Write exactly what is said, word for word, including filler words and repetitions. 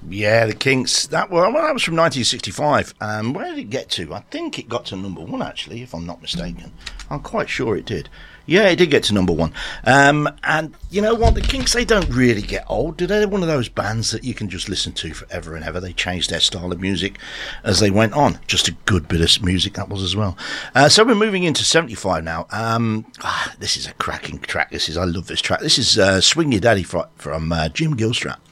Yeah, the Kinks. That well, that was from nineteen sixty-five. Um, where did it get to? I think it got to number one, actually, if I'm not mistaken. I'm quite sure it did. Yeah, it did get to number one. Um, and you know what? The Kinks, they don't really get old, do they? They're one of those bands that you can just listen to forever and ever. They changed their style of music as they went on. Just a good bit of music that was as well. Uh, so we're moving into seventy-five now. Um, ah, this is a cracking track. This is, I love this track. This is uh, Swing Your Daddy from, from uh, Jim Gilstrap.